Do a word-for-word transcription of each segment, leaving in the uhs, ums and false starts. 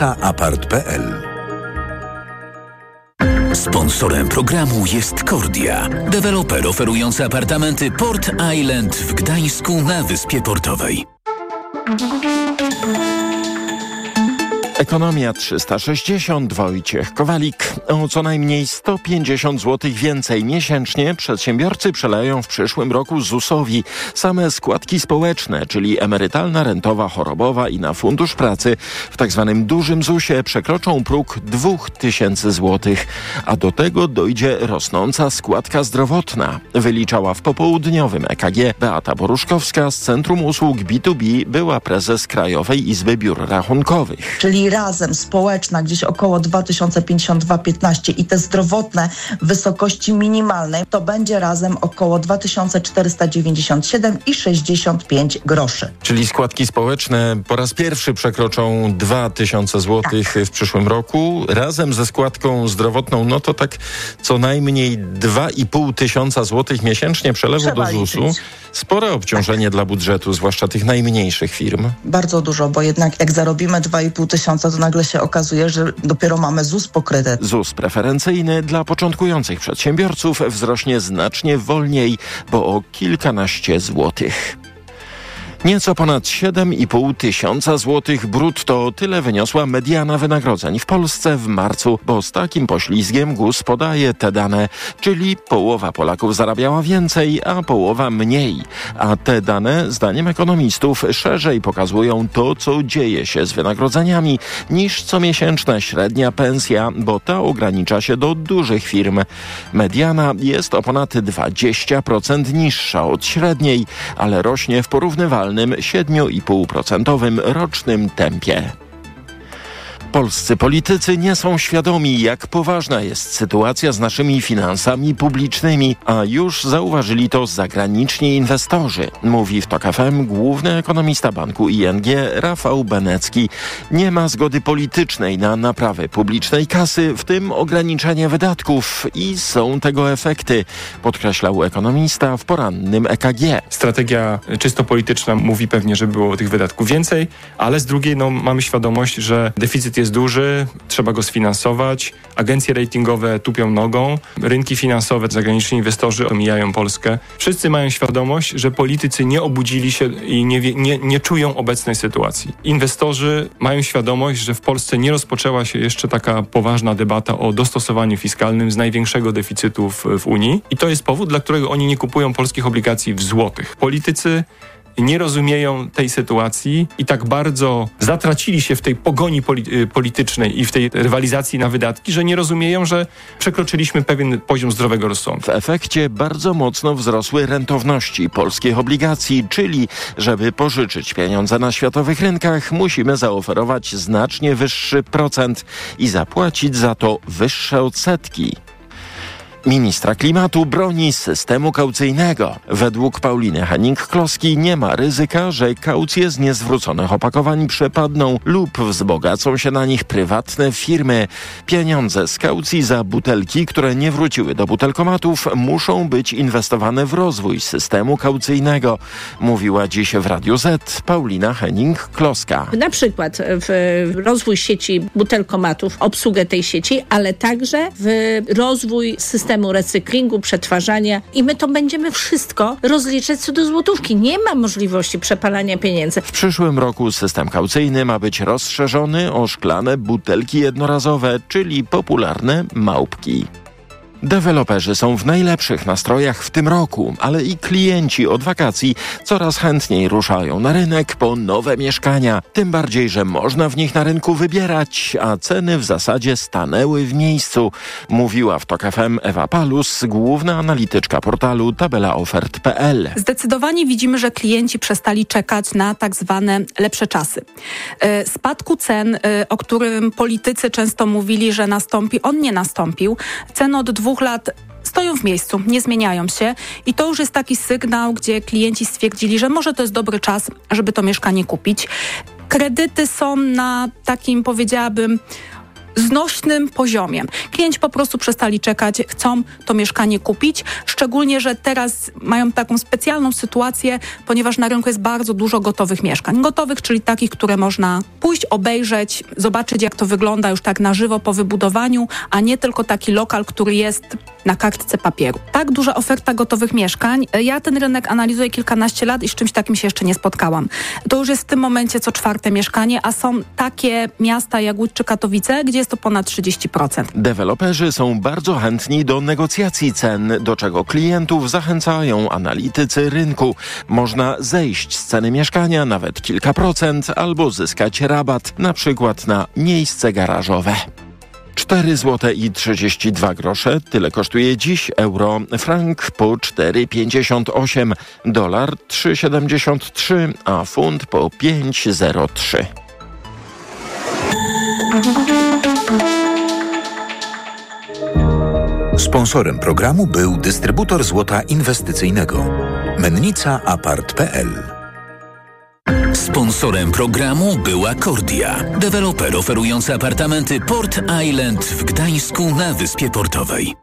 caapart kropka p l. Sponsorem programu jest Kordia, deweloper oferujący apartamenty Port Island w Gdańsku na Wyspie Portowej. Ekonomia trzysta sześćdziesiąt, Wojciech Kowalik. O co najmniej sto pięćdziesiąt złotych więcej miesięcznie przedsiębiorcy przeleją w przyszłym roku zusowi. Same składki społeczne, czyli emerytalna, rentowa, chorobowa i na fundusz pracy w tak zwanym dużym zusie przekroczą próg dwóch tysięcy złotych. A do tego dojdzie rosnąca składka zdrowotna. Wyliczała w popołudniowym E K G Beata Boruszkowska z Centrum Usług B dwa B, była prezes Krajowej Izby Biur Rachunkowych. Czyli razem społeczna gdzieś około dwa tysiące pięćdziesiąt dwa piętnaście i te zdrowotne w wysokości minimalnej, to będzie razem około dwa tysiące czterysta dziewięćdziesiąt siedem i sześćdziesiąt pięć groszy. Czyli składki społeczne po raz pierwszy przekroczą dwa tysiące złotych tak. w przyszłym roku. Razem ze składką zdrowotną, no to tak co najmniej dwa i pół tysiąca złotych miesięcznie przelewu Trzeba do zusu. Liczyć. Spore obciążenie tak. dla budżetu, zwłaszcza tych najmniejszych firm. Bardzo dużo, bo jednak jak zarobimy dwa i pół tysiąca, to nagle się okazuje, że dopiero mamy ZUS pokryty. ZUS preferencyjny dla początkujących przedsiębiorców wzrośnie znacznie wolniej, bo o kilkanaście złotych. Nieco ponad siedem i pół tysiąca złotych brutto. Tyle wyniosła mediana wynagrodzeń w Polsce w marcu, bo z takim poślizgiem G U S podaje te dane, czyli połowa Polaków zarabiała więcej, a połowa mniej. A te dane, zdaniem ekonomistów, szerzej pokazują to, co dzieje się z wynagrodzeniami, niż comiesięczna średnia pensja, bo ta ogranicza się do dużych firm. Mediana jest o ponad dwadzieścia procent niższa od średniej, ale rośnie w porównywalnym siedem i pół procent rocznym tempie. Polscy politycy nie są świadomi, jak poważna jest sytuacja z naszymi finansami publicznymi, a już zauważyli to zagraniczni inwestorzy, mówi w TOK F M główny ekonomista banku I N G Rafał Benecki. Nie ma zgody politycznej na naprawę publicznej kasy, w tym ograniczenie wydatków, i są tego efekty, podkreślał ekonomista w porannym E K G. Strategia czysto polityczna mówi pewnie, że było tych wydatków więcej, ale z drugiej no, mamy świadomość, że deficyt jest duży, trzeba go sfinansować, agencje ratingowe tupią nogą, rynki finansowe, zagraniczni inwestorzy omijają Polskę. Wszyscy mają świadomość, że politycy nie obudzili się i nie, wie, nie, nie czują obecnej sytuacji. Inwestorzy mają świadomość, że w Polsce nie rozpoczęła się jeszcze taka poważna debata o dostosowaniu fiskalnym z największego deficytu w, w Unii i to jest powód, dla którego oni nie kupują polskich obligacji w złotych. Politycy nie rozumieją tej sytuacji i tak bardzo zatracili się w tej pogoni poli- politycznej i w tej rywalizacji na wydatki, że nie rozumieją, że przekroczyliśmy pewien poziom zdrowego rozsądku. W efekcie bardzo mocno wzrosły rentowności polskich obligacji, czyli żeby pożyczyć pieniądze na światowych rynkach, musimy zaoferować znacznie wyższy procent i zapłacić za to wyższe odsetki. Ministra klimatu broni systemu kaucyjnego. Według Pauliny Henning-Kloski nie ma ryzyka, że kaucje z niezwróconych opakowań przepadną lub wzbogacą się na nich prywatne firmy. Pieniądze z kaucji za butelki, które nie wróciły do butelkomatów, muszą być inwestowane w rozwój systemu kaucyjnego, mówiła dziś w Radiu Z Paulina Henning-Kloska. Na przykład w rozwój sieci butelkomatów, obsługę tej sieci, ale także w rozwój systemu systemu recyklingu, przetwarzania i my to będziemy wszystko rozliczać co do złotówki. Nie ma możliwości przepalania pieniędzy. W przyszłym roku system kaucyjny ma być rozszerzony o szklane butelki jednorazowe, czyli popularne małpki. Deweloperzy są w najlepszych nastrojach w tym roku, ale i klienci od wakacji coraz chętniej ruszają na rynek po nowe mieszkania. Tym bardziej, że można w nich na rynku wybierać, a ceny w zasadzie stanęły w miejscu, mówiła w TOK F M Ewa Palus, główna analityczka portalu tabela ofert kropka p l. Zdecydowanie widzimy, że klienci przestali czekać na tak zwane lepsze czasy. Spadku cen, o którym politycy często mówili, że nastąpi, on nie nastąpił. Ceny od dwóch lat stoją w miejscu, nie zmieniają się i to już jest taki sygnał, gdzie klienci stwierdzili, że może to jest dobry czas, żeby to mieszkanie kupić. Kredyty są na takim, powiedziałabym, znośnym poziomie. Klienci po prostu przestali czekać, chcą to mieszkanie kupić, szczególnie, że teraz mają taką specjalną sytuację, ponieważ na rynku jest bardzo dużo gotowych mieszkań. Gotowych, czyli takich, które można pójść, obejrzeć, zobaczyć, jak to wygląda już tak na żywo po wybudowaniu, a nie tylko taki lokal, który jest na kartce papieru. Tak duża oferta gotowych mieszkań. Ja ten rynek analizuję kilkanaście lat i z czymś takim się jeszcze nie spotkałam. To już jest w tym momencie co czwarte mieszkanie, a są takie miasta jak Łódź czy Katowice, gdzie jest to ponad trzydzieści procent. Deweloperzy są bardzo chętni do negocjacji cen, do czego klientów zachęcają analitycy rynku. Można zejść z ceny mieszkania nawet kilka procent albo zyskać rabat, na przykład na miejsce garażowe. cztery złote i trzydzieści dwa grosze. Tyle kosztuje dziś euro. Frank po cztery pięćdziesiąt osiem, dolar trzy siedemdziesiąt trzy, a funt po pięć zero trzy. Sponsorem programu był dystrybutor złota inwestycyjnego Mennica Apart kropka p l. Sponsorem programu była Kordia, deweloper oferujący apartamenty Port Island w Gdańsku na Wyspie Portowej.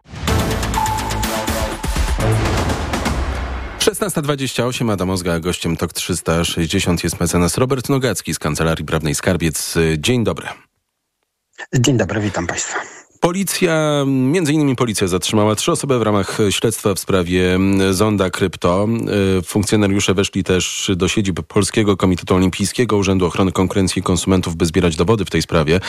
szesnasta dwadzieścia osiem, Adam Ozga, a gościem Tok trzysta sześćdziesiąt jest mecenas Robert Nogacki z Kancelarii Prawnej Skarbiec. Dzień dobry. Dzień dobry, witam Państwa. Policja, między innymi policja zatrzymała trzy osoby w ramach śledztwa w sprawie zonda krypto. Funkcjonariusze weszli też do siedziby Polskiego Komitetu Olimpijskiego, Urzędu Ochrony Konkurencji i Konsumentów, by zbierać dowody w tej sprawie.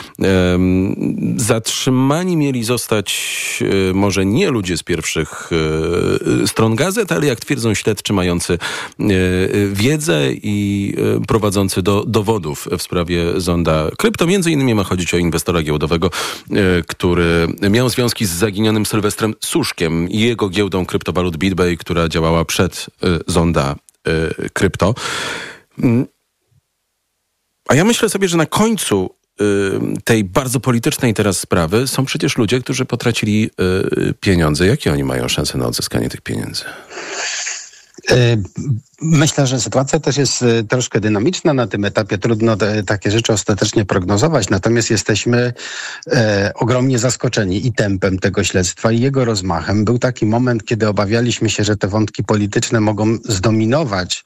Zatrzymani mieli zostać może nie ludzie z pierwszych stron gazet, ale jak twierdzą śledczy, mający wiedzę i prowadzący do dowodów w sprawie zonda krypto. Między innymi ma chodzić o inwestora giełdowego, który miał związki z zaginionym Sylwestrem Suszkiem i jego giełdą kryptowalut BitBay, która działała przed y, zonda y, krypto. Y, a ja myślę sobie, że na końcu y, tej bardzo politycznej teraz sprawy są przecież ludzie, którzy potracili y, pieniądze. Jakie oni mają szanse na odzyskanie tych pieniędzy? Myślę, że sytuacja też jest troszkę dynamiczna na tym etapie. Trudno te, takie rzeczy ostatecznie prognozować, natomiast jesteśmy e, ogromnie zaskoczeni i tempem tego śledztwa, i jego rozmachem. Był taki moment, kiedy obawialiśmy się, że te wątki polityczne mogą zdominować,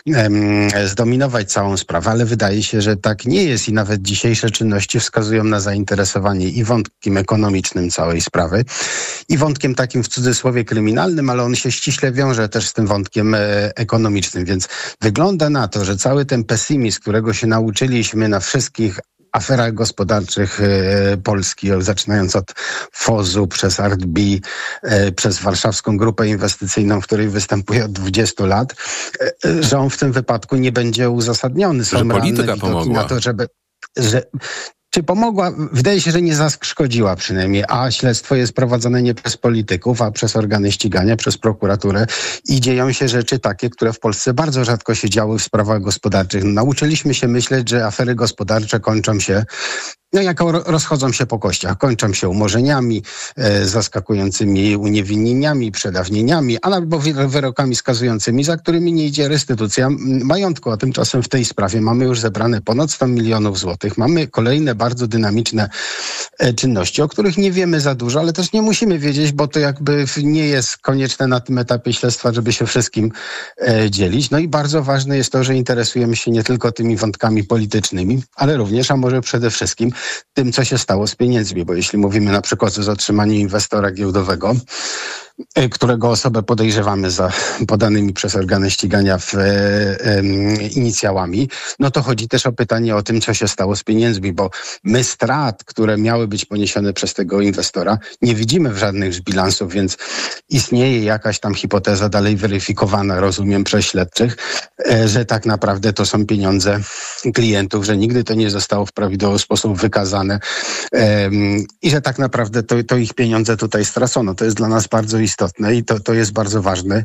e, zdominować całą sprawę, ale wydaje się, że tak nie jest i nawet dzisiejsze czynności wskazują na zainteresowanie i wątkiem ekonomicznym całej sprawy, i wątkiem takim w cudzysłowie kryminalnym, ale on się ściśle wiąże też z tym wątkiem e, ekonomicznym. Więc wygląda na to, że cały ten pesymizm, którego się nauczyliśmy na wszystkich aferach gospodarczych e, Polski, zaczynając od F O Z-u, przez A R T B, e, przez Warszawską Grupę Inwestycyjną, w której występuje od dwudziestu lat, e, że on w tym wypadku nie będzie uzasadniony. Są że polityka widoki pomogła. Na to, żeby... Że, Czy pomogła? Wydaje się, że nie zaszkodziła przynajmniej, a śledztwo jest prowadzone nie przez polityków, a przez organy ścigania, przez prokuraturę, i dzieją się rzeczy takie, które w Polsce bardzo rzadko się działy w sprawach gospodarczych. Nauczyliśmy się myśleć, że afery gospodarcze kończą się, no jako rozchodzą się po kościach, kończą się umorzeniami, e, zaskakującymi uniewinnieniami, przedawnieniami, albo wyrokami skazującymi, za którymi nie idzie restytucja majątku. A tymczasem w tej sprawie mamy już zebrane ponad sto milionów złotych. Mamy kolejne bardzo dynamiczne e, czynności, o których nie wiemy za dużo, ale też nie musimy wiedzieć, bo to jakby nie jest konieczne na tym etapie śledztwa, żeby się wszystkim e, dzielić. No i bardzo ważne jest to, że interesujemy się nie tylko tymi wątkami politycznymi, ale również, a może przede wszystkim tym, co się stało z pieniędzmi, bo jeśli mówimy na przykład o zatrzymaniu inwestora giełdowego, którego osobę podejrzewamy za podanymi przez organy ścigania w, e, e, inicjałami, no to chodzi też o pytanie o tym, co się stało z pieniędzmi, bo my strat, które miały być poniesione przez tego inwestora, nie widzimy w żadnych z bilansów, więc istnieje jakaś tam hipoteza dalej weryfikowana, rozumiem, przez śledczych, e, że tak naprawdę to są pieniądze klientów, że nigdy to nie zostało w prawidłowy sposób wykazane e, i że tak naprawdę to, to ich pieniądze tutaj stracono. To jest dla nas bardzo istotne i to, to jest bardzo ważny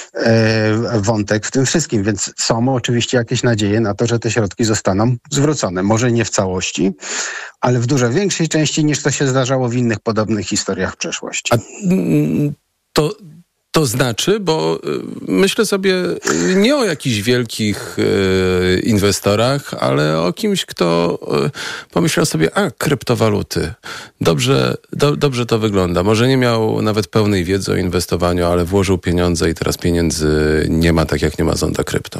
e, wątek w tym wszystkim, więc są oczywiście jakieś nadzieje na to, że te środki zostaną zwrócone. Może nie w całości, ale w dużo większej części niż to się zdarzało w innych podobnych historiach w przeszłości. A to to znaczy? Bo myślę sobie nie o jakichś wielkich e, inwestorach, ale o kimś, kto e, pomyślał sobie, a kryptowaluty, dobrze, do, dobrze to wygląda. Może nie miał nawet pełnej wiedzy o inwestowaniu, ale włożył pieniądze i teraz pieniędzy nie ma, tak jak nie ma zonda krypto.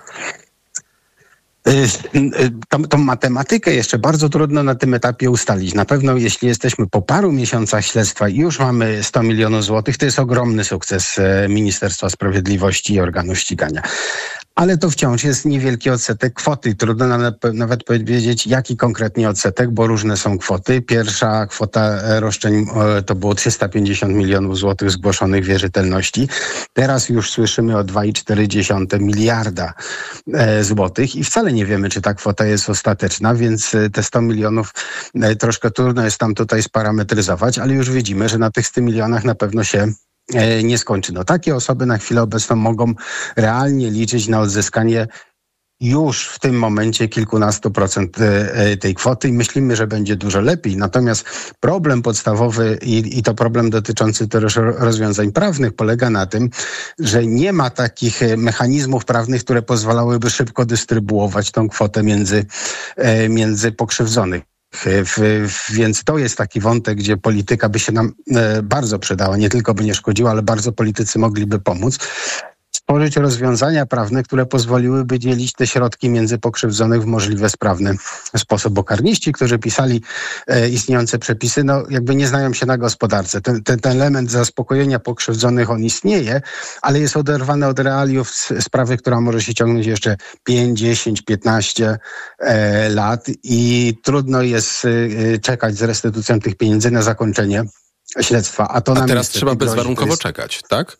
Tą, tą matematykę jeszcze bardzo trudno na tym etapie ustalić. Na pewno jeśli jesteśmy po paru miesiącach śledztwa i już mamy sto milionów złotych, to jest ogromny sukces Ministerstwa Sprawiedliwości i organów ścigania. Ale to wciąż jest niewielki odsetek kwoty. Trudno nawet powiedzieć, jaki konkretnie odsetek, bo różne są kwoty. Pierwsza kwota roszczeń to było trzysta pięćdziesiąt milionów złotych zgłoszonych wierzytelności. Teraz już słyszymy o dwa i cztery dziesiąte miliarda złotych i wcale nie wiemy, czy ta kwota jest ostateczna, więc te sto milionów troszkę trudno jest tam tutaj sparametryzować, ale już widzimy, że na tych stu milionach na pewno się nie skończy. No, takie osoby na chwilę obecną mogą realnie liczyć na odzyskanie już w tym momencie kilkunastu procent tej kwoty i myślimy, że będzie dużo lepiej. Natomiast problem podstawowy i, i to problem dotyczący też rozwiązań prawnych polega na tym, że nie ma takich mechanizmów prawnych, które pozwalałyby szybko dystrybuować tą kwotę między, między pokrzywdzonych. W, więc to jest taki wątek, gdzie polityka by się nam e, bardzo przydała. Nie tylko by nie szkodziła, ale bardzo politycy mogliby pomóc. Stworzyć rozwiązania prawne, które pozwoliłyby dzielić te środki między pokrzywdzonych w możliwie sprawny sposób. Bo karniści, którzy pisali e, istniejące przepisy, no jakby nie znają się na gospodarce. Ten, ten, ten element zaspokojenia pokrzywdzonych, on istnieje, ale jest oderwany od realiów sprawy, która może się ciągnąć jeszcze pięć, dziesięć, piętnaście e, lat i trudno jest e, czekać z restytucją tych pieniędzy na zakończenie śledztwa. A, to A nam teraz trzeba grozi, bezwarunkowo jest... czekać, tak?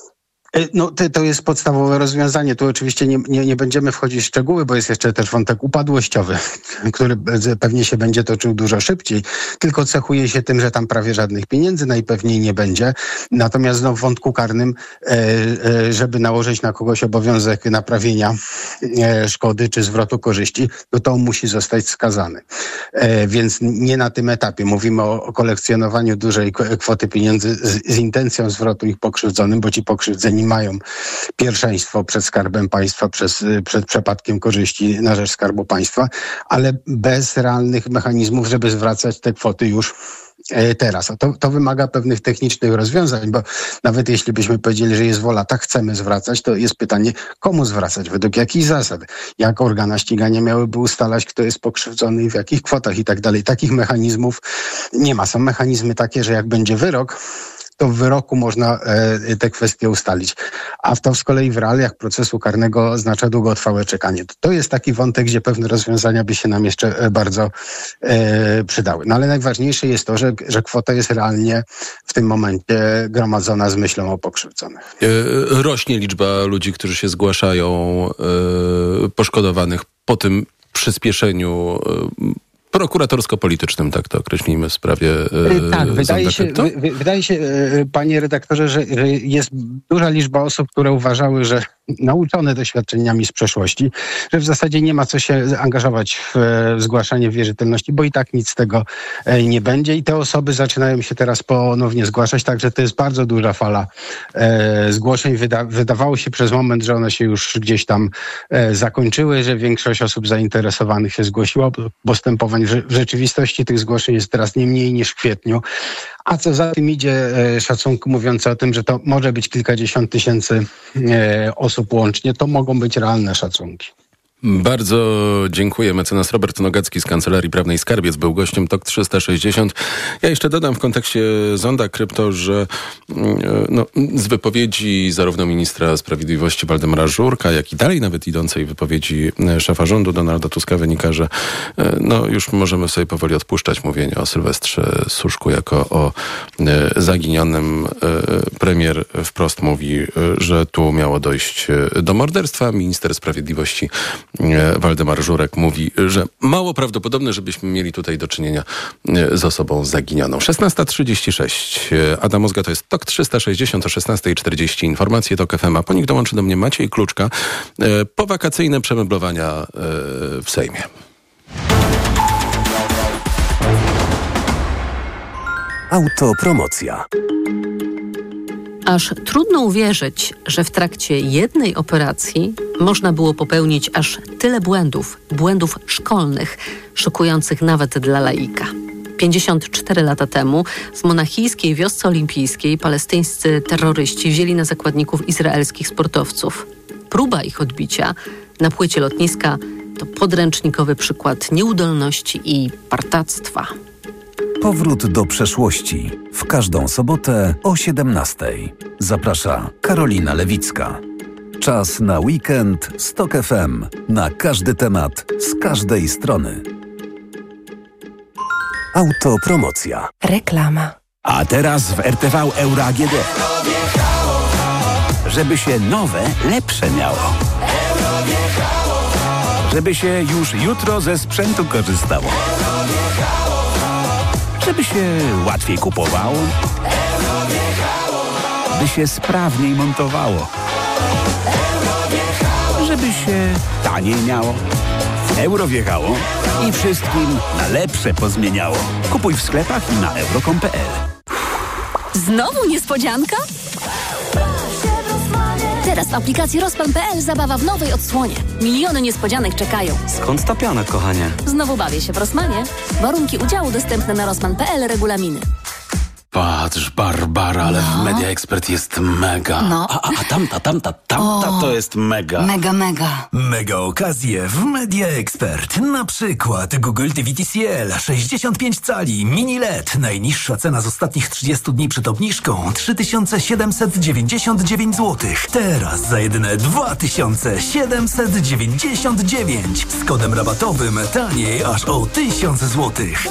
No to, to jest podstawowe rozwiązanie. Tu oczywiście nie, nie, nie będziemy wchodzić w szczegóły, bo jest jeszcze też wątek upadłościowy, który pewnie się będzie toczył dużo szybciej, tylko cechuje się tym, że tam prawie żadnych pieniędzy najpewniej nie będzie. Natomiast no, w wątku karnym, żeby nałożyć na kogoś obowiązek naprawienia szkody czy zwrotu korzyści, no to on musi zostać skazany. Więc nie na tym etapie. Mówimy o, o kolekcjonowaniu dużej kwoty pieniędzy z, z intencją zwrotu ich pokrzywdzonym, bo ci pokrzywdzeni mają pierwszeństwo przed Skarbem Państwa, przez, przed przepadkiem korzyści na rzecz Skarbu Państwa, ale bez realnych mechanizmów, żeby zwracać te kwoty już teraz. A to, to wymaga pewnych technicznych rozwiązań, bo nawet jeśli byśmy powiedzieli, że jest wola, tak chcemy zwracać, to jest pytanie, komu zwracać, według jakich zasad, jak organa ścigania miałyby ustalać, kto jest pokrzywdzony i w jakich kwotach i tak dalej. Takich mechanizmów nie ma. Są mechanizmy takie, że jak będzie wyrok, to w wyroku można e, te kwestie ustalić. A to z kolei w realiach procesu karnego oznacza długotrwałe czekanie. To jest taki wątek, gdzie pewne rozwiązania by się nam jeszcze bardzo e, przydały. No ale najważniejsze jest to, że, że kwota jest realnie w tym momencie gromadzona z myślą o pokrzywdzonych. E, rośnie liczba ludzi, którzy się zgłaszają, e, poszkodowanych po tym przyspieszeniu e, prokuratorsko-politycznym, tak to określimy w sprawie yy, Tak, wydaje się, wy, wydaje się, panie redaktorze, że, że jest duża liczba osób, które uważały, że nauczone doświadczeniami z przeszłości, że w zasadzie nie ma co się angażować w, w zgłaszanie wierzytelności, bo i tak nic z tego nie będzie i te osoby zaczynają się teraz ponownie zgłaszać, także to jest bardzo duża fala e, zgłoszeń. Wyda, wydawało się przez moment, że one się już gdzieś tam e, zakończyły, że większość osób zainteresowanych się zgłosiła, postępowań. W rzeczywistości tych zgłoszeń jest teraz nie mniej niż w kwietniu. A co za tym idzie e, szacunki mówiące o tym, że to może być kilkadziesiąt tysięcy e, osób łącznie, to mogą być realne szacunki. Bardzo dziękuję. Mecenas Robert Nogacki z Kancelarii Prawnej Skarbiec był gościem T O K trzysta sześćdziesiąt. Ja jeszcze dodam w kontekście zonda krypto, że no, z wypowiedzi zarówno ministra sprawiedliwości Waldemara Żurka, jak i dalej nawet idącej wypowiedzi szefa rządu Donalda Tuska wynika, że no, już możemy sobie powoli odpuszczać mówienie o Sylwestrze Suszku jako o zaginionym. Premier wprost mówi, że tu miało dojść do morderstwa. Minister sprawiedliwości Waldemar Żurek mówi, że mało prawdopodobne, żebyśmy mieli tutaj do czynienia z osobą zaginioną. szesnasta trzydzieści sześć. Adam Ozga, to jest T O K trzysta sześćdziesiąt o szesnasta czterdzieści. Informacje T O K F M, a po nich dołączy do mnie Maciej Kluczka. Powakacyjne przemeblowania w Sejmie. Autopromocja. Aż trudno uwierzyć, że w trakcie jednej operacji można było popełnić aż tyle błędów, błędów szkolnych, szokujących nawet dla laika. pięćdziesiąt cztery lata temu w monachijskiej wiosce olimpijskiej palestyńscy terroryści wzięli na zakładników izraelskich sportowców. Próba ich odbicia na płycie lotniska to podręcznikowy przykład nieudolności i partactwa. Powrót do przeszłości. W każdą sobotę o siedemnastej. Zaprasza Karolina Lewicka. Czas na weekend z Tok F M. Na każdy temat, z każdej strony. Autopromocja. Reklama. A teraz w R T V Euro A G D. Żeby się nowe, lepsze miało. Żeby się już jutro ze sprzętu korzystało. Żeby się łatwiej kupowało. By się sprawniej montowało. Żeby się taniej miało. Euro wjechało i wszystkim na lepsze pozmieniało. Kupuj w sklepach i na euro kropka com kropka p l. Znowu niespodzianka? Teraz w aplikacji Rosman kropka p l zabawa w nowej odsłonie. Miliony niespodzianek czekają. Skąd ta piana, kochanie? Znowu bawię się w Rosmanie. Warunki udziału dostępne na Rosman kropka p l, regulaminy. Patrz, Barbara, ale no. w Media Expert jest mega. No. A, a, a tamta, tamta, tamta o, to jest mega. Mega, mega. Mega okazje w Media Expert. Na przykład Google T V T C L sześćdziesiąt pięć cali, mini L E D. Najniższa cena z ostatnich trzydziestu dni przed obniżką trzy tysiące siedemset dziewięćdziesiąt dziewięć złotych. Teraz za jedyne dwa tysiące siedemset dziewięćdziesiąt dziewięć. Z kodem rabatowym taniej aż o tysiąc złotych.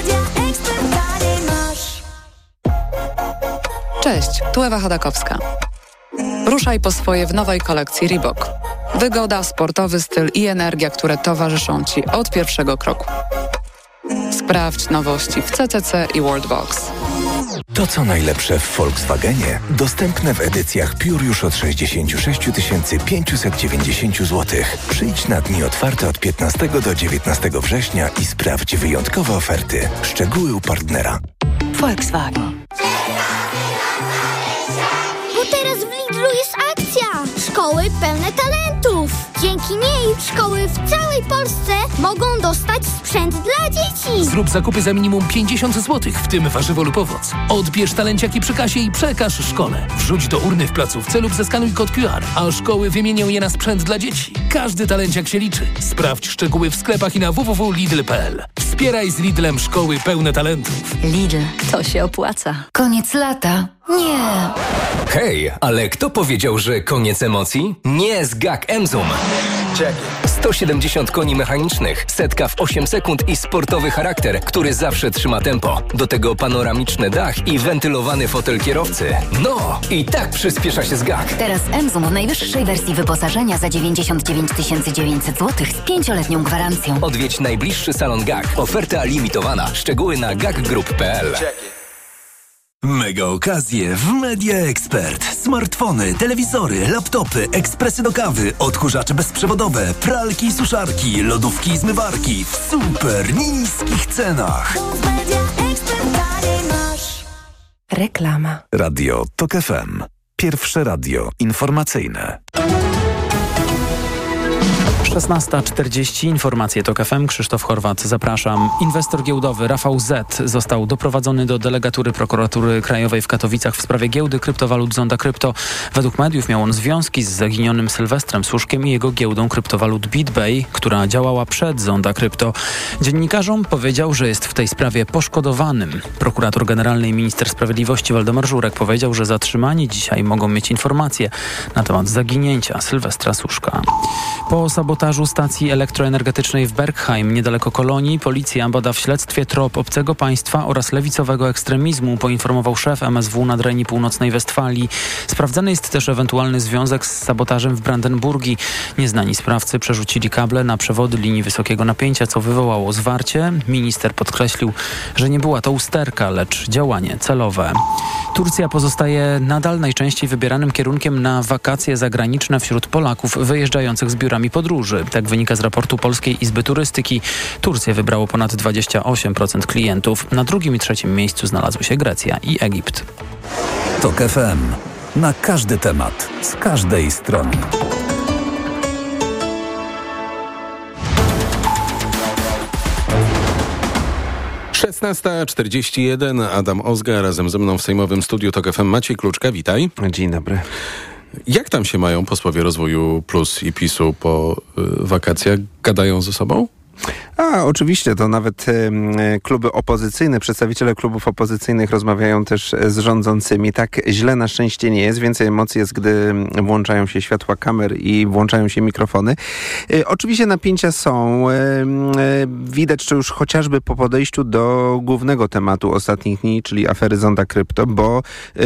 Cześć, tu Ewa Chodakowska. Ruszaj po swoje w nowej kolekcji Reebok. Wygoda, sportowy styl i energia, które towarzyszą Ci od pierwszego kroku. Sprawdź nowości w C C C i Worldbox. To, co najlepsze w Volkswagenie, dostępne w edycjach Pure już od sześćdziesiąt sześć tysięcy pięćset dziewięćdziesiąt złotych. Przyjdź na dni otwarte od piętnastego do dziewiętnastego września i sprawdź wyjątkowe oferty. Szczegóły u partnera. Volkswagen. Bo teraz w Lidlu jest akcja! Szkoły pełne talentów! Dzięki niej szkoły w całej Polsce mogą dostać sprzęt dla dzieci! Zrób zakupy za minimum pięćdziesiąt złotych, w tym warzywo lub owoc. Odbierz talenciaki przy kasie i przekaż szkole. Wrzuć do urny w placówce lub zeskanuj kod Q R, a szkoły wymienią je na sprzęt dla dzieci. Każdy talenciak się liczy. Sprawdź szczegóły w sklepach i na w w w kropka lidl kropka p l. Wspieraj z Lidlem szkoły pełne talentów. Lidl, to się opłaca. Koniec lata. Nie. Hej, ale kto powiedział, że koniec emocji? Nie z G A K Emzum. sto siedemdziesiąt koni mechanicznych, setka w osiem sekund i sportowy charakter, który zawsze trzyma tempo. Do tego panoramiczny dach i wentylowany fotel kierowcy. No, i tak przyspiesza się z G A K. Teraz Emzum w najwyższej wersji wyposażenia za dziewięćdziesiąt dziewięć tysięcy dziewięćset złotych z pięcioletnią gwarancją. Odwiedź najbliższy salon G A K. Oferta limitowana. Szczegóły na gak group kropka p l. Mega okazje w Media Expert. Smartfony, telewizory, laptopy, ekspresy do kawy, odkurzacze bezprzewodowe, pralki i suszarki, lodówki i zmywarki w super niskich cenach. Reklama. Radio Tok F M. Pierwsze radio informacyjne. szesnasta czterdzieści, informacje Tok F M, Krzysztof Horwat, zapraszam. Inwestor giełdowy Rafał Z. został doprowadzony do delegatury Prokuratury Krajowej w Katowicach w sprawie giełdy kryptowalut Zonda Krypto. Według mediów miał on związki z zaginionym Sylwestrem Słuszkiem i jego giełdą kryptowalut BitBay, która działała przed Zonda Krypto. Dziennikarzom powiedział, że jest w tej sprawie poszkodowanym. Prokurator generalny i minister sprawiedliwości Waldemar Żurek powiedział, że zatrzymani dzisiaj mogą mieć informacje na temat zaginięcia Sylwestra Słuszka. Po sabotażu stacji elektroenergetycznej w Bergheim, niedaleko Kolonii, policja bada w śledztwie trop obcego państwa oraz lewicowego ekstremizmu, poinformował szef M S W Nadrenii Północnej Westfalii. Sprawdzany jest też ewentualny związek z sabotażem w Brandenburgii. Nieznani sprawcy przerzucili kable na przewody linii wysokiego napięcia, co wywołało zwarcie. Minister podkreślił, że nie była to usterka, lecz działanie celowe. Turcja pozostaje nadal najczęściej wybieranym kierunkiem na wakacje zagraniczne wśród Polaków wyjeżdżających z biurami podróży. Tak wynika z raportu Polskiej Izby Turystyki. Turcję wybrało ponad dwadzieścia osiem procent klientów. Na drugim i trzecim miejscu znalazły się Grecja i Egipt. Tok F M. Na każdy temat, z każdej strony. szesnasta czterdzieści jeden, Adam Ozga, razem ze mną w sejmowym studiu Tok F M Maciej Kluczka, witaj. Dzień dobry. Jak tam się mają posłowie Rozwoju Plus i PiSu po y, wakacjach? Gadają ze sobą? A, oczywiście, to nawet y, kluby opozycyjne, przedstawiciele klubów opozycyjnych rozmawiają też z rządzącymi. Tak źle na szczęście nie jest. Więcej emocji jest, gdy włączają się światła kamer i włączają się mikrofony. Y, oczywiście napięcia są. Y, y, widać to już chociażby po podejściu do głównego tematu ostatnich dni, czyli afery Zonda Krypto, bo y,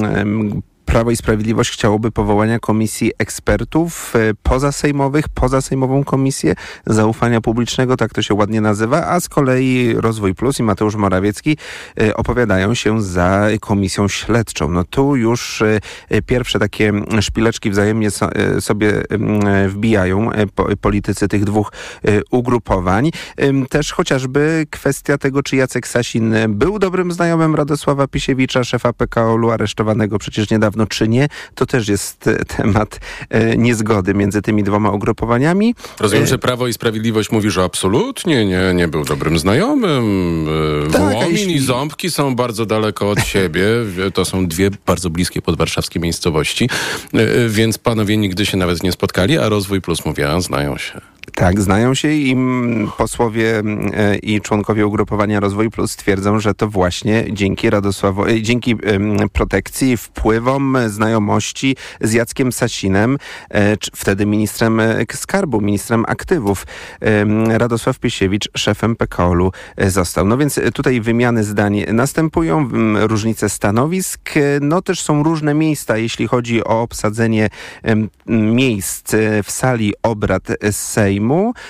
y, Prawo i Sprawiedliwość chciałoby powołania komisji ekspertów e, pozasejmowych, pozasejmową komisję zaufania publicznego, tak to się ładnie nazywa, a z kolei Rozwój Plus i Mateusz Morawiecki e, opowiadają się za komisją śledczą. No tu już e, pierwsze takie szpileczki wzajemnie so, e, sobie e, wbijają e, po, politycy tych dwóch e, ugrupowań. E, też chociażby kwestia tego, czy Jacek Sasin był dobrym znajomym Radosława Pisiewicza, szefa P K O L u, aresztowanego przecież niedawno, no czy nie, to też jest temat e, niezgody między tymi dwoma ugrupowaniami. Rozumiem, e, że Prawo i Sprawiedliwość mówi, że absolutnie nie, nie był dobrym znajomym. E, tak, Wołomin jeśli... i Ząbki są bardzo daleko od siebie. To są dwie bardzo bliskie podwarszawskie miejscowości, e, więc panowie nigdy się nawet nie spotkali, a Rozwój Plus mówi, a znają się. Tak, znają się i posłowie e, i członkowie ugrupowania Rozwój Plus twierdzą, że to właśnie dzięki Radosławowi, dzięki e, protekcji, wpływom, znajomości z Jackiem Sasinem, e, wtedy ministrem skarbu, ministrem aktywów, e, Radosław Pisiewicz szefem P K O L u e, został. No więc tutaj wymiany zdań następują, m, różnice stanowisk, no też są różne miejsca, jeśli chodzi o obsadzenie m, miejsc w sali obrad Sejmu.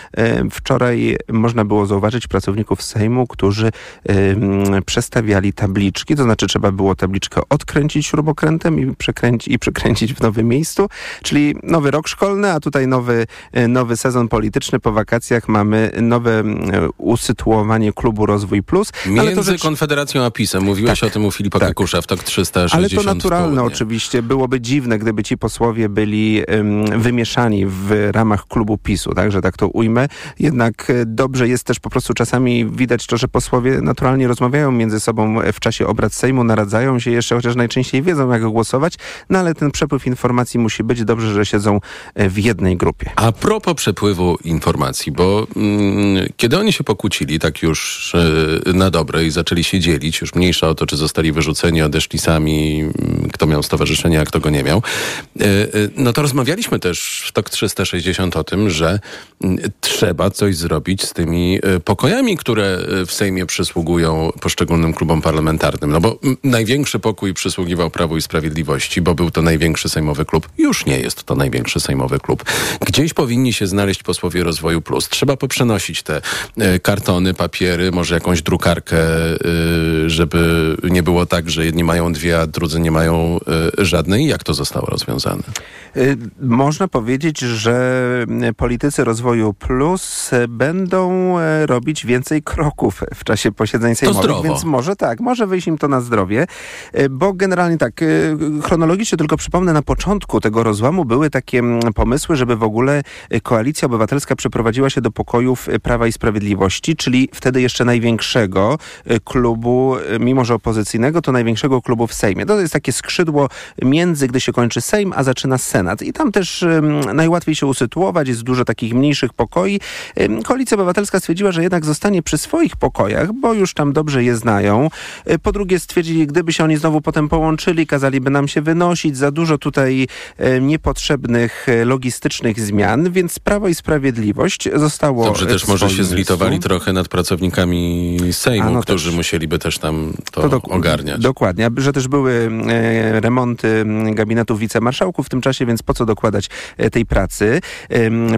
Wczoraj można było zauważyć pracowników Sejmu, którzy um, przestawiali tabliczki, to znaczy trzeba było tabliczkę odkręcić śrubokrętem i przekręcić, i przekręcić w nowym miejscu, czyli nowy rok szkolny, a tutaj nowy, nowy sezon polityczny. Po wakacjach mamy nowe usytuowanie klubu Rozwój Plus. Między ale to rzecz... Konfederacją a PiS-em. Mówiłeś tak, o tym u Filipa tak. Kakusza w Tok trzysta sześćdziesiąt. Ale to naturalne południe. Oczywiście. Byłoby dziwne, gdyby ci posłowie byli um, wymieszani w ramach klubu PiSu, także tak to ujmę. Jednak dobrze jest też po prostu czasami widać to, że posłowie naturalnie rozmawiają między sobą w czasie obrad Sejmu, naradzają się jeszcze, chociaż najczęściej wiedzą, jak głosować, no ale ten przepływ informacji musi być. Dobrze, że siedzą w jednej grupie. A propos przepływu informacji, bo mm, kiedy oni się pokłócili tak już y, na dobre i zaczęli się dzielić, już mniejsza o to, czy zostali wyrzuceni, odeszli sami, kto miał stowarzyszenie, a kto go nie miał, y, y, no to rozmawialiśmy też w Tok trzysta sześćdziesiąt o tym, że trzeba coś zrobić z tymi pokojami, które w Sejmie przysługują poszczególnym klubom parlamentarnym. No bo największy pokój przysługiwał Prawu i Sprawiedliwości, bo był to największy sejmowy klub. Już nie jest to największy sejmowy klub. Gdzieś powinni się znaleźć posłowie Rozwoju Plus. Trzeba poprzenosić te kartony, papiery, może jakąś drukarkę, żeby nie było tak, że jedni mają dwie, a drudzy nie mają żadnej. Jak to zostało rozwiązane? Można powiedzieć, że politycy Rozwoju Plus będą robić więcej kroków w czasie posiedzeń sejmowych, więc może tak, może wyjść im to na zdrowie, bo generalnie tak, chronologicznie tylko przypomnę, na początku tego rozłamu były takie pomysły, żeby w ogóle Koalicja Obywatelska przeprowadziła się do pokojów Prawa i Sprawiedliwości, czyli wtedy jeszcze największego klubu, mimo że opozycyjnego, to największego klubu w Sejmie. To jest takie skrzydło między, gdy się kończy Sejm, a zaczyna Senat. I tam też um, najłatwiej się usytuować, jest dużo takich mniejszych pokoi. Um, Koalicja Obywatelska stwierdziła, że jednak zostanie przy swoich pokojach, bo już tam dobrze je znają. Po drugie stwierdzili, gdyby się oni znowu potem połączyli, kazaliby nam się wynosić, za dużo tutaj um, niepotrzebnych logistycznych zmian, więc Prawo i Sprawiedliwość zostało... Dobrze, też może się zlitowali miejscu. Trochę nad pracownikami Sejmu, no którzy też. musieliby też tam to, to dok- ogarniać. Dokładnie, że też były e, remonty gabinetów wicemarszałków w tym czasie, więc po co dokładać e, tej pracy e, pracownikom?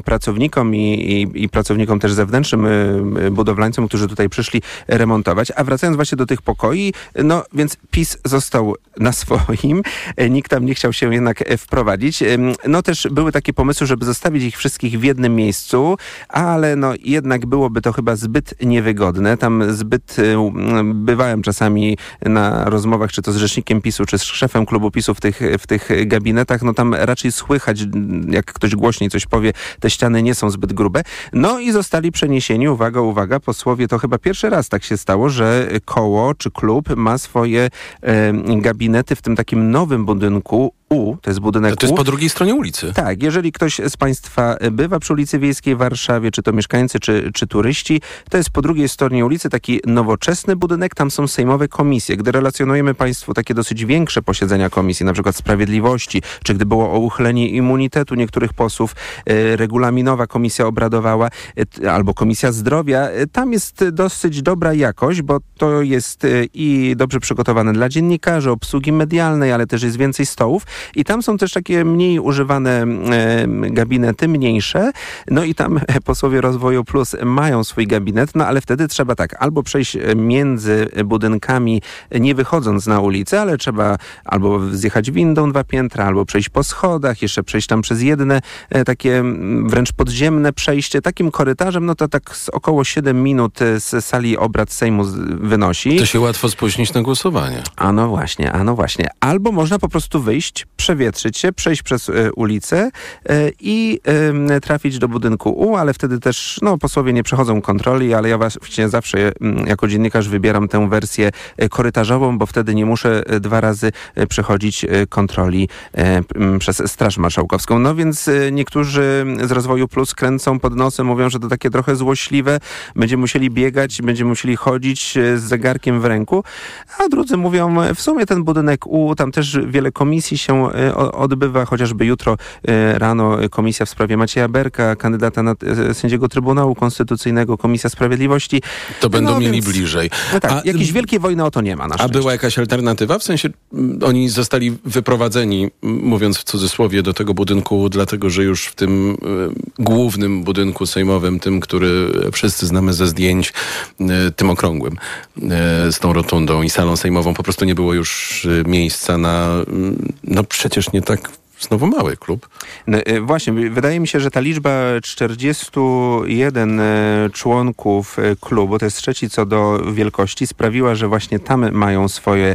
użytkownikom i, i, i pracownikom też zewnętrznym, budowlańcom, którzy tutaj przyszli remontować. A wracając właśnie do tych pokoi, no więc PiS został na swoim. Nikt tam nie chciał się jednak wprowadzić. No też były takie pomysły, żeby zostawić ich wszystkich w jednym miejscu, ale no jednak byłoby to chyba zbyt niewygodne. Tam zbyt bywałem czasami na rozmowach, czy to z rzecznikiem PiSu, czy z szefem klubu PiSu w tych, w tych gabinetach. No tam raczej słychać, jak ktoś głośniej coś powie, te ściany nie są zbyt grube. No i zostali przeniesieni, uwaga, uwaga, posłowie, to chyba pierwszy raz tak się stało, że koło czy klub ma swoje e, gabinety w tym takim nowym budynku U, to jest budynek U. To jest po drugiej stronie ulicy. Tak, jeżeli ktoś z Państwa bywa przy ulicy Wiejskiej w Warszawie, czy to mieszkańcy, czy, czy turyści, to jest po drugiej stronie ulicy taki nowoczesny budynek, tam są sejmowe komisje. Gdy relacjonujemy Państwu takie dosyć większe posiedzenia komisji, na przykład Sprawiedliwości, czy gdy było o uchylenie immunitetu niektórych posłów, e, regulaminowa komisja obradowała, e, albo Komisja Zdrowia, e, tam jest dosyć dobra jakość, bo to jest e, i dobrze przygotowane dla dziennikarzy, obsługi medialnej, ale też jest więcej stołów. I tam są też takie mniej używane e, gabinety, mniejsze. No i tam posłowie Rozwoju Plus mają swój gabinet, no ale wtedy trzeba tak, albo przejść między budynkami, nie wychodząc na ulicę, ale trzeba albo zjechać windą dwa piętra, albo przejść po schodach, jeszcze przejść tam przez jedne e, takie wręcz podziemne przejście. Takim korytarzem, no to tak z około siedem minut z sali obrad Sejmu wynosi. To się łatwo spóźnić na głosowanie. A no właśnie, a no właśnie. Albo można po prostu wyjść, przewietrzyć się, przejść przez y, ulicę y, i y, trafić do budynku U, ale wtedy też, no posłowie nie przechodzą kontroli, ale ja właśnie zawsze y, jako dziennikarz wybieram tę wersję y, korytarzową, bo wtedy nie muszę y, dwa razy y, przechodzić y, kontroli y, y, przez Straż Marszałkowską. No więc y, niektórzy z Rozwoju Plus kręcą pod nosem, mówią, że to takie trochę złośliwe, będziemy musieli biegać, będziemy musieli chodzić y, z zegarkiem w ręku, a drudzy mówią, w sumie ten budynek U, tam też wiele komisji się odbywa, chociażby jutro rano komisja w sprawie Macieja Berka, kandydata na sędziego Trybunału Konstytucyjnego, Komisja Sprawiedliwości. To będą no, mieli więc, bliżej. No tak, a, jakiejś wielkiej wojny o to nie ma. Na a była jakaś alternatywa? W sensie oni zostali wyprowadzeni, mówiąc w cudzysłowie, do tego budynku, dlatego że już w tym y, głównym budynku sejmowym, tym, który wszyscy znamy ze zdjęć, y, tym okrągłym, y, z tą rotundą i salą sejmową, po prostu nie było już y, miejsca na y, no przecież nie tak znowu mały klub. No, właśnie, wydaje mi się, że ta liczba czterdziestu jeden członków klubu, to jest trzeci co do wielkości, sprawiła, że właśnie tam mają swoje,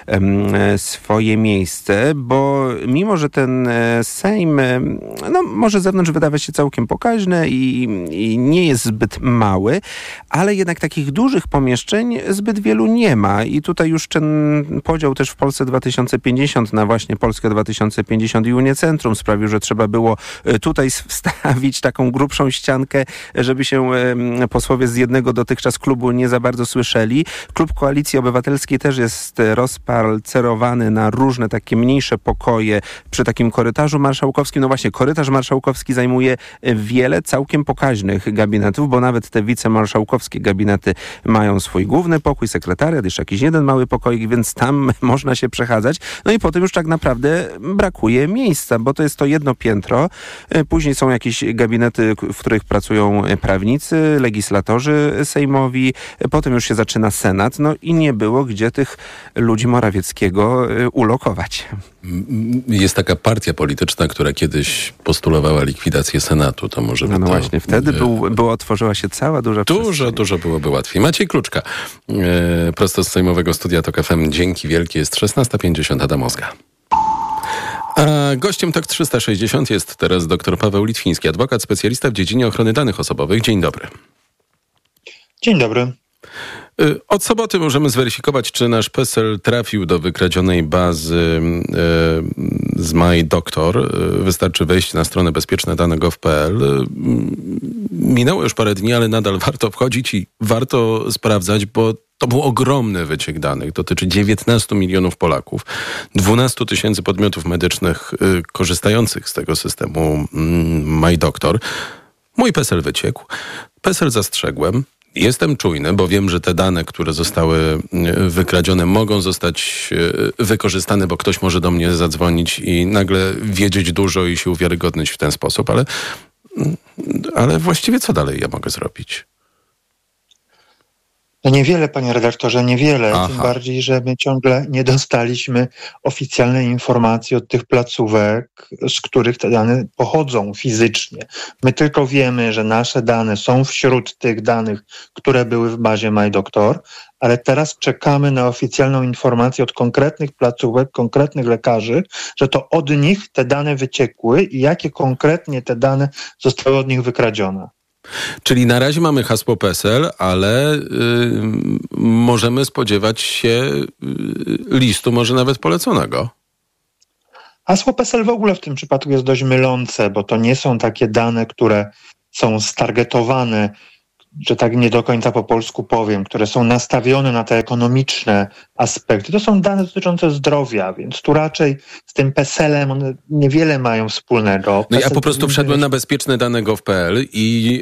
swoje miejsce, bo mimo, że ten Sejm no, może z zewnątrz wydawać się całkiem pokaźny i, i nie jest zbyt mały, ale jednak takich dużych pomieszczeń zbyt wielu nie ma i tutaj już ten podział też w Polsce dwa tysiące pięćdziesiąt na właśnie Polskę dwa tysiące pięćdziesiąt i Unię Centrum sprawił, że trzeba było tutaj wstawić taką grubszą ściankę, żeby się posłowie z jednego dotychczas klubu nie za bardzo słyszeli. Klub Koalicji Obywatelskiej też jest rozparcelowany na różne takie mniejsze pokoje przy takim korytarzu marszałkowskim. No właśnie, korytarz marszałkowski zajmuje wiele całkiem pokaźnych gabinetów, bo nawet te wicemarszałkowskie gabinety mają swój główny pokój, sekretariat, jeszcze jakiś jeden mały pokoik, więc tam można się przechadzać. No i potem już tak naprawdę brakuje miejsca, bo to jest to jedno piętro. Później są jakieś gabinety, w których pracują prawnicy, legislatorzy sejmowi. Potem już się zaczyna Senat. No i nie było gdzie tych ludzi Morawieckiego ulokować. Jest taka partia polityczna, która kiedyś postulowała likwidację Senatu. To może by No, no to... właśnie, wtedy był, było, otworzyła się cała duża Dużo, przestrzeń. dużo byłoby łatwiej. Maciej Kluczka, e, prosto z sejmowego studia Tok F M. Dzięki wielkie. Jest szesnasta pięćdziesiąt, Adam Ozga. A gościem Tok trzysta sześćdziesiąt jest teraz dr Paweł Litwiński, adwokat, specjalista w dziedzinie ochrony danych osobowych. Dzień dobry. Dzień dobry. Od soboty możemy zweryfikować, czy nasz PESEL trafił do wykradzionej bazy e, z MyDoctor. Wystarczy wejść na stronę bezpieczne dane kropka gov kropka p l. Minęło już parę dni, ale nadal warto wchodzić i warto sprawdzać, bo to był ogromny wyciek danych. Dotyczy dziewiętnastu milionów Polaków, dwanaście tysięcy podmiotów medycznych y, korzystających z tego systemu y, MyDoctor. Mój PESEL wyciekł. PESEL zastrzegłem. Jestem czujny, bo wiem, że te dane, które zostały wykradzione, mogą zostać wykorzystane, bo ktoś może do mnie zadzwonić i nagle wiedzieć dużo i się uwiarygodnić w ten sposób, ale Ale właściwie co dalej ja mogę zrobić? No niewiele, panie redaktorze, niewiele. Aha. Tym bardziej, że my ciągle nie dostaliśmy oficjalnej informacji od tych placówek, z których te dane pochodzą fizycznie. My tylko wiemy, że nasze dane są wśród tych danych, które były w bazie MyDoktor, ale teraz czekamy na oficjalną informację od konkretnych placówek, konkretnych lekarzy, że to od nich te dane wyciekły i jakie konkretnie te dane zostały od nich wykradzione. Czyli na razie mamy hasło P E S E L, ale y, możemy spodziewać się y, listu, może nawet poleconego. Hasło P E S E L w ogóle w tym przypadku jest dość mylące, bo to nie są takie dane, które są stargetowane, że tak nie do końca po polsku powiem, które są nastawione na te ekonomiczne aspekty. To są dane dotyczące zdrowia, więc tu raczej z tym P E S E L-em one niewiele mają wspólnego. No ja po prostu wszedłem na bezpieczne dane gov kropka p l i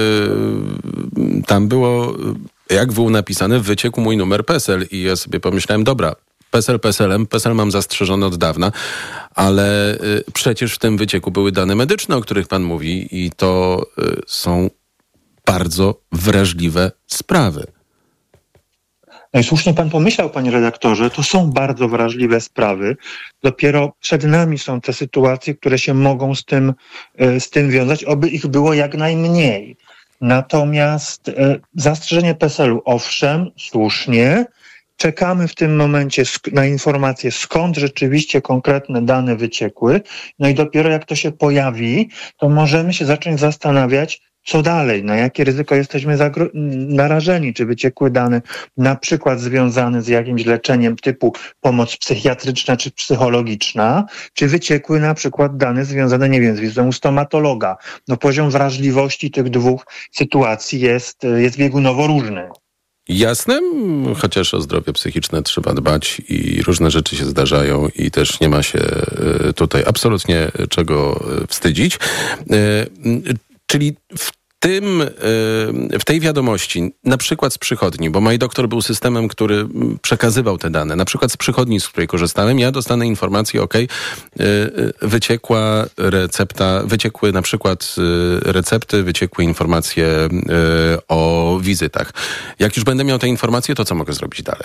yy, tam było, jak było napisane, wyciekł mój numer P E S E L i ja sobie pomyślałem, dobra, P E S E L P E S E L-em, P E S E L mam zastrzeżony od dawna, ale yy, przecież w tym wycieku były dane medyczne, o których pan mówi i to yy, są bardzo wrażliwe sprawy. No i słusznie pan pomyślał, panie redaktorze, to są bardzo wrażliwe sprawy. Dopiero przed nami są te sytuacje, które się mogą z tym, z tym wiązać, oby ich było jak najmniej. Natomiast e, zastrzeżenie P E S E L-u, owszem, słusznie, czekamy w tym momencie na informację, skąd rzeczywiście konkretne dane wyciekły. No i dopiero jak to się pojawi, to możemy się zacząć zastanawiać, co dalej, na jakie ryzyko jesteśmy zagro- narażeni, czy wyciekły dane na przykład związane z jakimś leczeniem typu pomoc psychiatryczna czy psychologiczna, czy wyciekły na przykład dane związane, nie wiem, z wizytą u stomatologa. No poziom wrażliwości tych dwóch sytuacji jest, jest biegunowo różny. Jasne, chociaż o zdrowie psychiczne trzeba dbać i różne rzeczy się zdarzają i też nie ma się tutaj absolutnie czego wstydzić. Czyli w tym, w tej wiadomości, na przykład z przychodni, bo MyDoktor był systemem, który przekazywał te dane, na przykład z przychodni, z której korzystałem, ja dostanę informację, ok, wyciekła recepta, wyciekły na przykład recepty, wyciekły informacje o wizytach. Jak już będę miał te informacje, to co mogę zrobić dalej?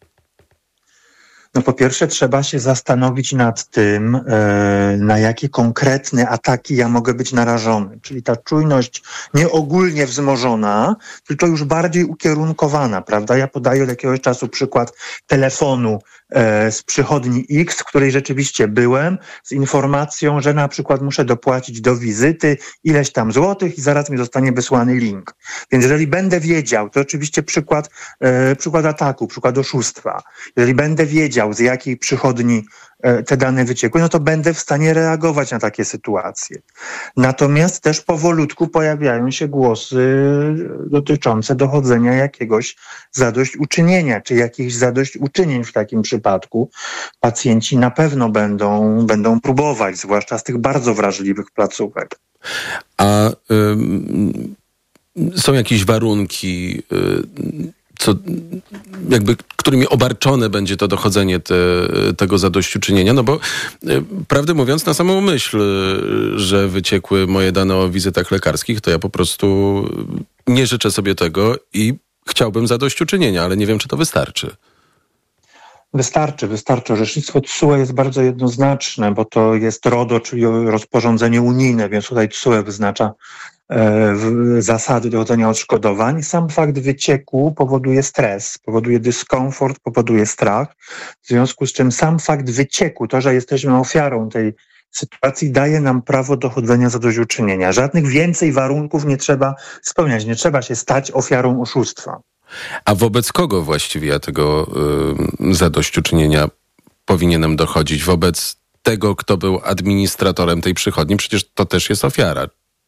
No po pierwsze trzeba się zastanowić nad tym, na jakie konkretne ataki ja mogę być narażony. Czyli ta czujność nie ogólnie wzmożona, tylko już bardziej ukierunkowana, prawda? Ja podaję od jakiegoś czasu przykład telefonu z przychodni X, w której rzeczywiście byłem, z informacją, że na przykład muszę dopłacić do wizyty ileś tam złotych i zaraz mi zostanie wysłany link. Więc jeżeli będę wiedział, to oczywiście przykład, e, przykład ataku, przykład oszustwa. Jeżeli będę wiedział, z jakiej przychodni e, te dane wyciekły, no to będę w stanie reagować na takie sytuacje. Natomiast też powolutku pojawiają się głosy dotyczące dochodzenia jakiegoś zadośćuczynienia, czy jakichś zadośćuczynień w takim przypadku. Pacjenci na pewno będą, będą próbować, zwłaszcza z tych bardzo wrażliwych placówek. A ym, są jakieś warunki, y, co, jakby, którymi obarczone będzie to dochodzenie te, tego zadośćuczynienia? No bo y, prawdę mówiąc, na samą myśl, y, że wyciekły moje dane o wizytach lekarskich, to ja po prostu nie życzę sobie tego i chciałbym zadośćuczynienia, ale nie wiem, czy to wystarczy. Wystarczy, wystarczy. Orzecznictwo T S U E jest bardzo jednoznaczne, bo to jest RODO, czyli rozporządzenie unijne, więc tutaj T S U E wyznacza e, zasady dochodzenia odszkodowań. Sam fakt wycieku powoduje stres, powoduje dyskomfort, powoduje strach, w związku z czym sam fakt wycieku, to, że jesteśmy ofiarą tej sytuacji, daje nam prawo dochodzenia zadośćuczynienia. Żadnych więcej warunków nie trzeba spełniać, nie trzeba się stać ofiarą oszustwa. A wobec kogo właściwie ja tego y, zadośćuczynienia powinienem dochodzić? Wobec tego, kto był administratorem tej przychodni? Przecież to też jest ofiara.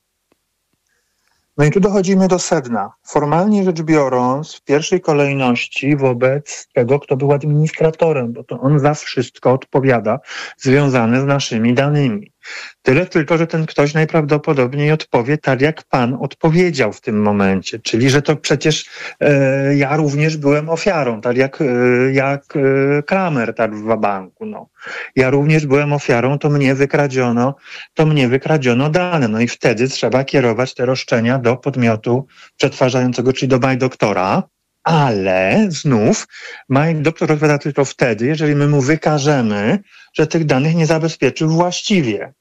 No i tu dochodzimy do sedna. Formalnie rzecz biorąc, w pierwszej kolejności wobec tego, kto był administratorem, bo to on za wszystko odpowiada związane z naszymi danymi. Tyle tylko, że ten ktoś najprawdopodobniej odpowie tak, jak pan odpowiedział w tym momencie, czyli że to przecież e, ja również byłem ofiarą, tak jak, e, jak e, Kramer tak w wabanku. No. Ja również byłem ofiarą, to mnie wykradziono, to mnie wykradziono dane. No i wtedy trzeba kierować te roszczenia do podmiotu przetwarzającego, czyli do MyDoktora. Ale znów MyDoktor odpowiada tylko wtedy, jeżeli my mu wykażemy, że tych danych nie zabezpieczył właściwie.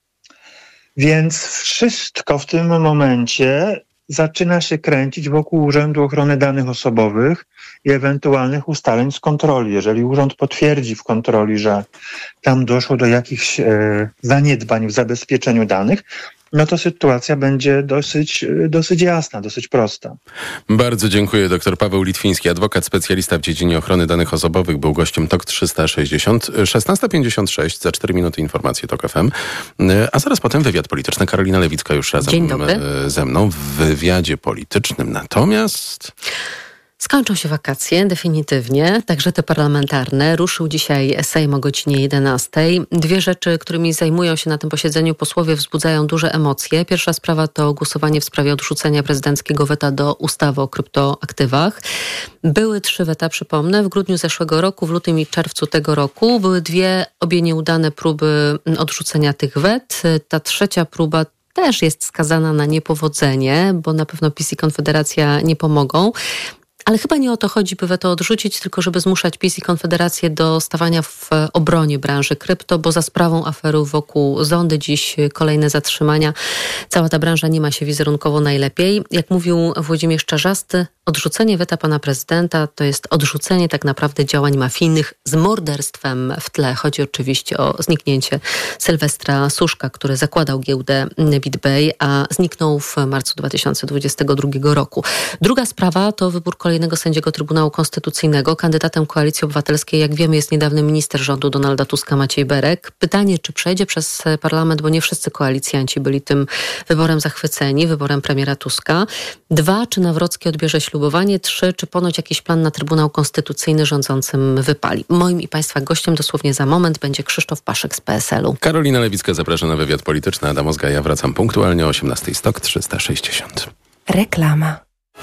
Więc wszystko w tym momencie zaczyna się kręcić wokół Urzędu Ochrony Danych Osobowych i ewentualnych ustaleń z kontroli. Jeżeli urząd potwierdzi w kontroli, że tam doszło do jakichś e, zaniedbań w zabezpieczeniu danych, no to sytuacja będzie dosyć, dosyć jasna, dosyć prosta. Bardzo dziękuję. Doktor Paweł Litwiński, adwokat, specjalista w dziedzinie ochrony danych osobowych, był gościem T O K trzysta sześćdziesiąt. szesnasta pięćdziesiąt sześć, za cztery minuty informacje T O K F M. A zaraz potem wywiad polityczny. Karolina Lewicka już razem ze mną w wywiadzie politycznym. Natomiast... Skończą się wakacje definitywnie, także te parlamentarne. Ruszył dzisiaj Sejm o godzinie jedenastej. Dwie rzeczy, którymi zajmują się na tym posiedzeniu posłowie, wzbudzają duże emocje. Pierwsza sprawa to głosowanie w sprawie odrzucenia prezydenckiego weta do ustawy o kryptoaktywach. Były trzy weta, przypomnę, w grudniu zeszłego roku, w lutym i czerwcu tego roku. Były dwie, obie nieudane próby odrzucenia tych wet. Ta trzecia próba też jest skazana na niepowodzenie, bo na pewno PiS i Konfederacja nie pomogą. Ale chyba nie o to chodzi, by weto odrzucić, tylko żeby zmuszać PiS i Konfederację do stawania w obronie branży krypto, bo za sprawą afery wokół Zondy dziś kolejne zatrzymania. Cała ta branża nie ma się wizerunkowo najlepiej. Jak mówił Włodzimierz Czarzasty, odrzucenie weta pana prezydenta to jest odrzucenie tak naprawdę działań mafijnych z morderstwem w tle. Chodzi oczywiście o zniknięcie Sylwestra Suszka, który zakładał giełdę BitBay, a zniknął w marcu dwa tysiące dwudziestego drugiego roku. Druga sprawa to wybór kolejnego sędziego Trybunału Konstytucyjnego. Kandydatem Koalicji Obywatelskiej, jak wiemy, jest niedawny minister rządu Donalda Tuska Maciej Berek. Pytanie, czy przejdzie przez parlament, bo nie wszyscy koalicjanci byli tym wyborem zachwyceni, wyborem premiera Tuska. Dwa, czy Nawrocki odbierze ślubowanie. Trzy, czy ponoć jakiś plan na Trybunał Konstytucyjny rządzącym wypali. Moim i państwa gościem dosłownie za moment będzie Krzysztof Paszek z P S L u. Karolina Lewicka zaprasza na wywiad polityczny. Adam Ozga, ja wracam punktualnie o osiemnastej. Stok trzysta sześćdziesiąt. Reklama.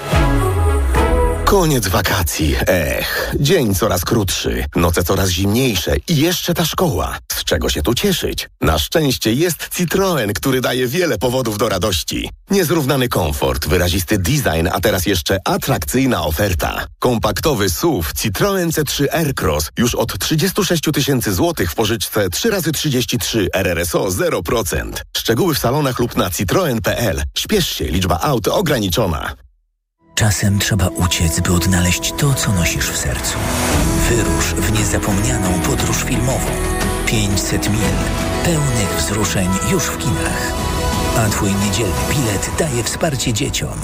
Koniec wakacji. Ech, dzień coraz krótszy, noce coraz zimniejsze i jeszcze ta szkoła. Z czego się tu cieszyć? Na szczęście jest Citroen, który daje wiele powodów do radości. Niezrównany komfort, wyrazisty design, a teraz jeszcze atrakcyjna oferta. Kompaktowy S U V Citroen C trzy Aircross już od trzydzieści sześć tysięcy złotych w pożyczce trzy razy trzydzieści trzy R R S O zero procent. Szczegóły w salonach lub na citroen kropka p l. Śpiesz się, liczba aut ograniczona. Czasem trzeba uciec, by odnaleźć to, co nosisz w sercu. Wyrusz w niezapomnianą podróż filmową. pięćset mil pełnych wzruszeń już w kinach. A twój niedzielny bilet daje wsparcie dzieciom.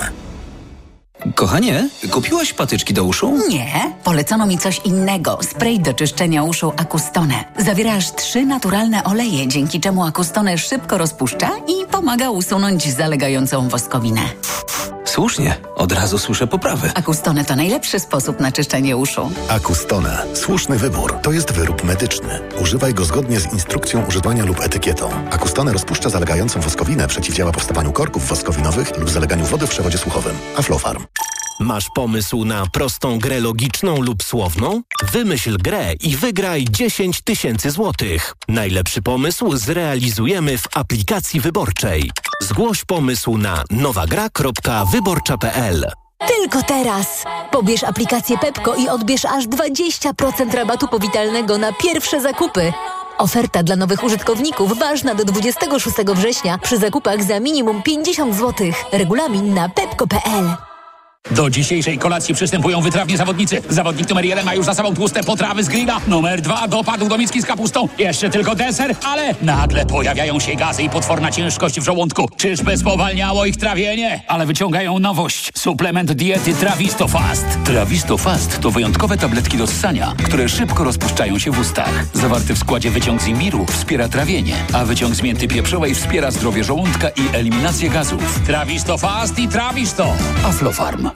Kochanie, kupiłaś patyczki do uszu? Nie, polecono mi coś innego. Spray do czyszczenia uszu Acustone. Zawiera aż trzy naturalne oleje, dzięki czemu Acustone szybko rozpuszcza i pomaga usunąć zalegającą woskowinę. Słusznie, od razu słyszę poprawy. Acustone to najlepszy sposób na czyszczenie uszu. Acustone. Słuszny wybór. To jest wyrób medyczny. Używaj go zgodnie z instrukcją używania lub etykietą. Acustone rozpuszcza zalegającą woskowinę, przeciwdziała powstawaniu korków woskowinowych lub zaleganiu wody w przewodzie słuchowym. Aflofarm. Masz pomysł na prostą grę logiczną lub słowną? Wymyśl grę i wygraj dziesięć tysięcy złotych. Najlepszy pomysł zrealizujemy w aplikacji wyborczej. Zgłoś pomysł na nowagra kropka wyborcza kropka p l. Tylko teraz! Pobierz aplikację Pepko i odbierz aż dwadzieścia procent rabatu powitalnego na pierwsze zakupy. Oferta dla nowych użytkowników ważna do dwudziestego szóstego września przy zakupach za minimum pięćdziesiąt złotych. Regulamin na pepko kropka p l. Do dzisiejszej kolacji przystępują wytrawni zawodnicy. Zawodnik numer jeden ma już za sobą tłuste potrawy z grilla. Numer dwa dopadł do miski z kapustą. Jeszcze tylko deser, ale nagle pojawiają się gazy i potworna ciężkość w żołądku. Czyżby spowalniało ich trawienie? Ale wyciągają nowość. Suplement diety Travistofast. Travistofast to wyjątkowe tabletki do ssania, które szybko rozpuszczają się w ustach. Zawarty w składzie wyciąg z imbiru wspiera trawienie, a wyciąg z mięty pieprzowej wspiera zdrowie żołądka i eliminację gazów. Travistofast i Travisto. Aflofarm.